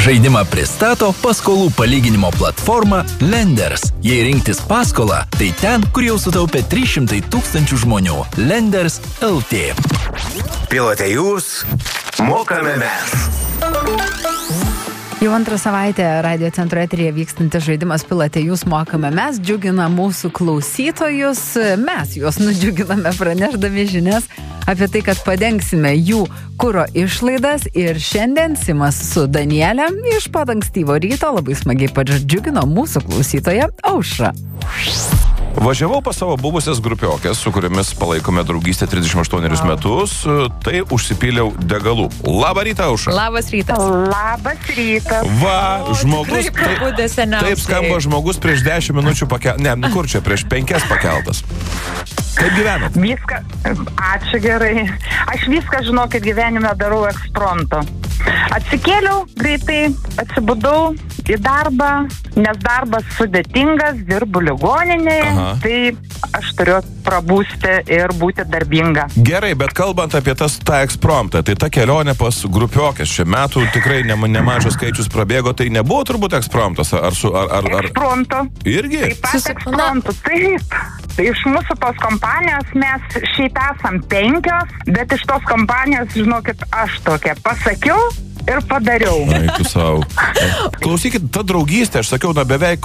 Žaidimą pristato paskolų palyginimo platforma Lenders. Jei rinktis paskolą, tai ten, kur jau sutaupė 300 000 žmonių. Lenders LT. Pilote jūs, mokame mes. Jau antrą savaitę Radio Centro eteryje vykstantis žaidimas Pilote jūs, mokame mes džiugina mūsų klausytojus. Mes juos nudžiuginame pranešdami žinias apie tai, kad padengsime jų kuro išlaidas. Ir šiandien Simas su Danielė iš pat ankstyvo ryto labai smagiai padžiugino mūsų klausytoją Aušrą. Važiavau pas savo buvusias grupiokės, su kuriamis palaikome draugystę 38 metus, tai užsipyliau degalų. Labą rytą, Aušra. Labas rytas. Labas rytas. Va, žmogus, taip skamba žmogus prieš 10 minučių pakeltas. Kur čia, prieš 5 pakeltas. Kaip gyvenat? Viską, ačiū gerai. Aš viską žinokit gyvenime darau ekspromto. Atsikėliau greitai, atsibudau į darbą, nes darbas sudėtingas, dirbu ligoninėje, tai aš turiu prabūsti ir būti darbinga. Gerai, bet kalbant apie tą ekspromtą, tai ta kelionė pas grupiokės, čia metų tikrai nemažas skaičius prabėgo, tai nebuvo turbūt ekspromtas, ar Ekspromto. Irgi? Taip pat ekspromto, taip. Tai iš mūsų tos kompanijos mes šiaip esam 5, bet iš tos kompanijos, žinokit, aš tokia pasakiau ir padariau. Aiku savo. Klausykit, ta draugystė, aš sakiau, beveik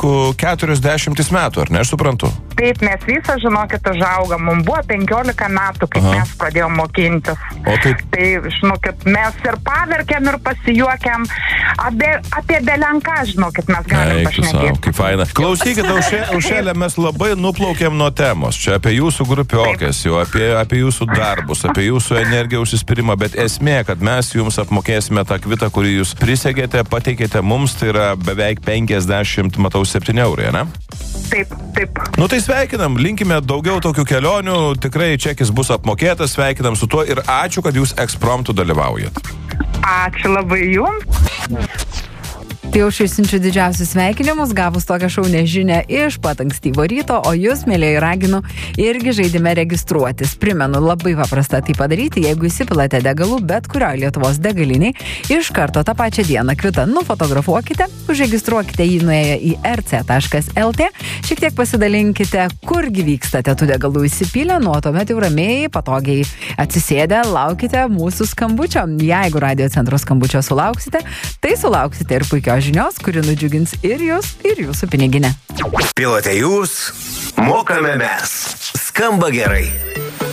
40 metų, ar ne, aš suprantu? Taip, mes visą, žinokit, užaugam. Mums buvo 15 metų, kaip mes pradėjom mokintis. O taip? Tai, žinokit, mes ir paverkėm, ir pasijuokėm. Apie belenką, žinokit, mes galim pašnekėti. Kaip faina. Klausykit, Aušelė, mes labai nuplaukėm nuo temos. Čia apie jūsų grupiokės, jau apie jūsų darbus, apie jūsų energiją užsispyrimą, bet esmė, kad mes jums apmokėsime tą kvitą, kurį jūs prisegėte, pateikėte mums, tai yra beveik 50, matau, 7 eurai, ne? Taip. Nu tai sveikinam, linkime daugiau tokių kelionių, tikrai čekis bus apmokėtas, sveikinam su tuo ir ačiū, kad jūs ekspromtu dalyvaujat. Ačiū labai jums. Tai jau išsiunčiu didžiausius sveikinimus, gavus tokią šaunę žinią iš pat ankstyvo ryto, o jūs, mėlyjei, raginu irgi žaidime registruotis. Primenu, labai paprasta tai padaryti, jeigu įsipilate degalų bet kurioje Lietuvos degaliniai, iš karto tą pačią dieną kvitą nufotografuokite, užregistruokite jį nuėję į rc.lt, šiek tiek pasidalinkite, kurgi vykstate tų degalų įsipylę, nuo tuomet jau ramiai, patogiai atsisėdę, laukite mūsų skambučio. Jeigu Radio Centro skambučio sulauksite, tai sulauksite ir puikios žinios, kuri nudžiugins ir jūs, ir jūsų piniginę. Pilote jūs, mokame mes. Skamba gerai.